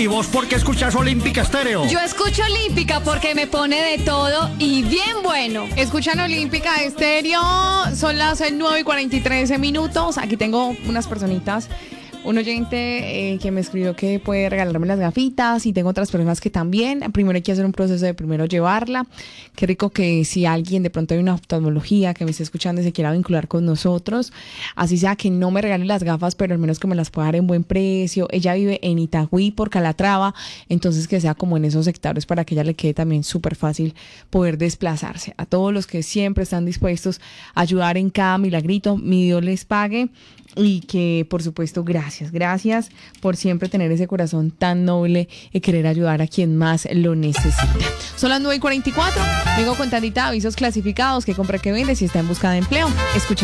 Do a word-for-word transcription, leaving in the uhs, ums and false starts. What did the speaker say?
¿Y vos por qué escuchás Olímpica Estéreo? Yo escucho Olímpica porque me pone de todo y bien bueno. Escuchan Olímpica Estéreo, son las nueve y cuarenta y tres minutos. Aquí tengo unas personitas. Un oyente eh, que me escribió que puede regalarme las gafitas y tengo otras personas que también. Primero hay que hacer un proceso de primero llevarla. Qué rico que si alguien de pronto hay una oftalmología que me esté escuchando y se quiera vincular con nosotros, así sea que no me regale las gafas, pero al menos que me las pueda dar en buen precio. Ella vive en Itagüí por Calatrava, entonces que sea como en esos sectores para que ella le quede también súper fácil poder desplazarse. A todos los que siempre están dispuestos a ayudar en cada milagrito, mi Dios les pague. Y que, por supuesto, gracias, gracias por siempre tener ese corazón tan noble y querer ayudar a quien más lo necesita. Son las nueve y cuarenta y cuatro. Vengo con tantita avisos clasificados, que compra, que vende, si está en busca de empleo. Escucha.